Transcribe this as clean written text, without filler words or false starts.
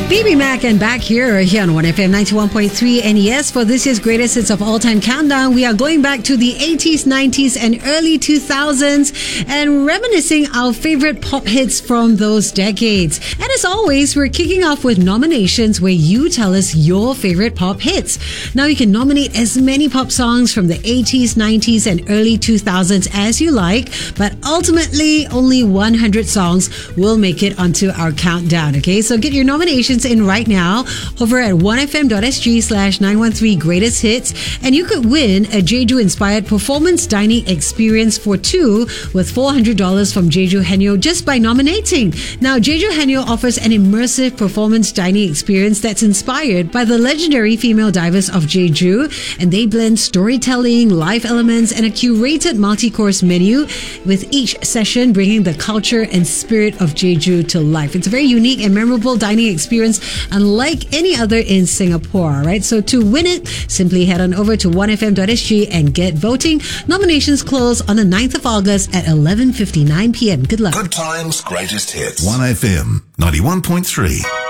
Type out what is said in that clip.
BB Mac and back here on 1FM 91.3. And yes, for this year's greatest hits of all time countdown, we are going back to the 80s, 90s, and early 2000s and reminiscing our favorite pop hits from those decades. And as always, we're kicking off with nominations where you tell us your favorite pop hits. Now you can nominate as many pop songs from the 80s, 90s, and early 2000s as you like, but ultimately only 100 songs will make it onto our countdown. Okay, so get your nominations in right now over at 1fm.sg/913 greatest hits, and you could win a Jeju inspired performance dining experience for two with $400 from Jeju Henyo just by nominating. Now Jeju Henyo offers an immersive performance dining experience that's inspired by the legendary female divers of Jeju, and they blend storytelling, live elements, and a curated multi-course menu, with each session bringing the culture and spirit of Jeju to life. It's a very unique and memorable dining experience unlike any other in Singapore, right? So to win it, simply head on over to 1fm.sg and get voting. Nominations close on the 9th of August at 11:59 p.m. Good luck. Good times, greatest hits. 1FM 91.3.